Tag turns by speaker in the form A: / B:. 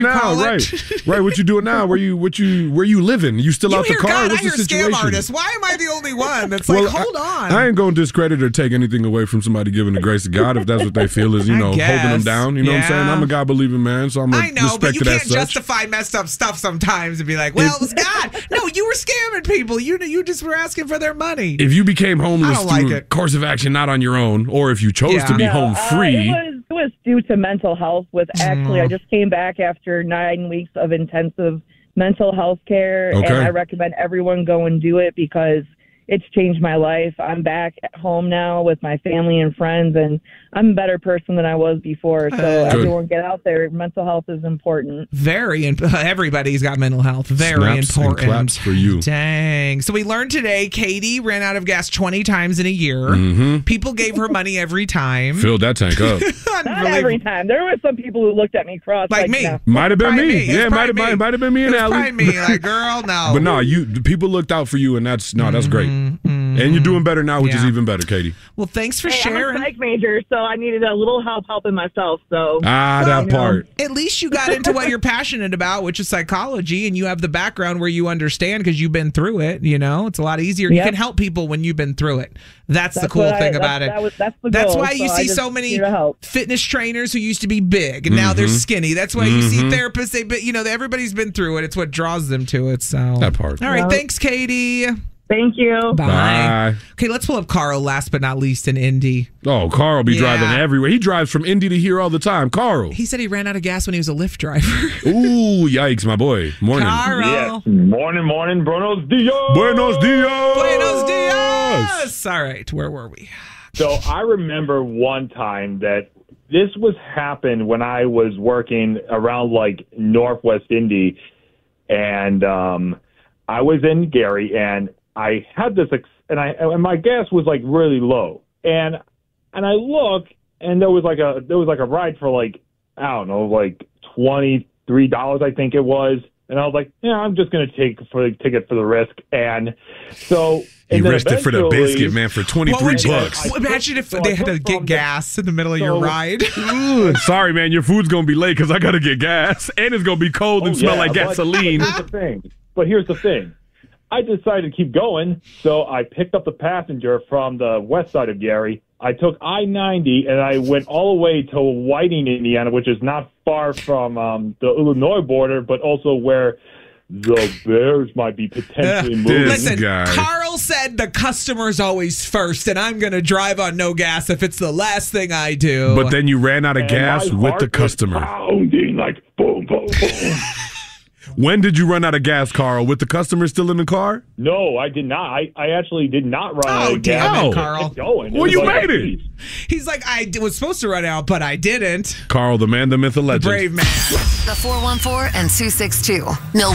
A: now, right? Right. What you doing now? Where you living? You still out the car?
B: God,
A: What's
B: I hear
A: the situation?
B: scam artists. Why am I the only one that's like, hold on?
A: I ain't going to discredit or take anything away from somebody giving the grace of God if that's what they feel is, holding them down. You know what I'm saying? I'm a God-believing man, so I'm going to respect it as such.
B: But you can't justify messed up stuff sometimes and be like, well, it was God. No, you were scamming people. You just were asking for their money.
A: If you became homeless through course of action not on your own, or if you chose to be home free.
C: It was due to mental health. I just came back after 9 weeks of intensive mental health care, and I recommend everyone go and do it because it's changed my life. I'm back at home now with my family and friends, and I'm a better person than I was before. So everyone get out there. Mental health is important.
B: Everybody's got mental health. Very
A: Snaps
B: important.
A: And claps for you.
B: Dang. So we learned today Katie ran out of gas 20 times in a year.
A: Mm-hmm.
B: People gave her money every time.
A: Filled that tank up.
C: Not every time. There were some people who looked at me cross.
B: Like me.
C: No.
A: Might have been me. Yeah, might have been me and Allie.
B: Probably me. Like, girl, no.
A: But no, people looked out for you, and that's great. And you're doing better now, which is even better, Katie.
B: Well, thanks for sharing.
C: I'm a psych major, so I needed a little help helping myself. So
A: that part.
B: At least you got into what you're passionate about, which is psychology, and you have the background where you understand because you've been through it. It's a lot easier. Yep. You can help people when you've been through it. That's the cool thing about it.
C: That's the goal.
B: That's why you see so many fitness trainers who used to be big and now they're skinny. That's why you see therapists. Everybody's been through it. It's what draws them to it. So
A: that part.
B: All right, thanks, Katie.
C: Thank you.
B: Bye. Okay, let's pull up Carl last but not least in Indy.
A: Oh, Carl be driving everywhere. He drives from Indy to here all the time. Carl.
B: He said he ran out of gas when he was a Lyft driver.
A: Ooh, yikes, my boy. Morning.
B: Carl.
D: Yes. Morning. Buenos dias.
A: Buenos dias.
B: Buenos dias. All right, where were we?
D: So I remember one time that this was happened when I was working around like Northwest Indy, and I was in Gary, and I had this, and my gas was like really low, and I look, and there was like a ride for like, I don't know, like $23, I think it was, and I was like, yeah, I'm just gonna take it for the risk, and so.
A: You risked it for the biscuit, man, for $23.
B: Imagine if they had to get gas in the middle of your ride.
A: Sorry, man, your food's gonna be late because I gotta get gas, and it's gonna be cold and smell like gasoline.
D: Here's the thing. I decided to keep going, so I picked up the passenger from the west side of Gary. I took I-90, and I went all the way to Whiting, Indiana, which is not far from the Illinois border, but also where the Bears might be potentially moving.
B: Listen, Carl said the customer's always first, and I'm going to drive on no gas if it's the last thing I do.
A: But then you ran out of gas with the customer.
D: Pounding like boom, boom, boom.
A: When did you run out of gas, Carl? With the customer still in the car?
D: No, I did not. I actually did not run out of gas.
B: Oh, damn it, Carl.
A: Well, you made it.
B: He's like, I was supposed to run out, but I didn't.
A: Carl, the man, the myth, the legend.
B: Brave man.
E: The 414 and 262.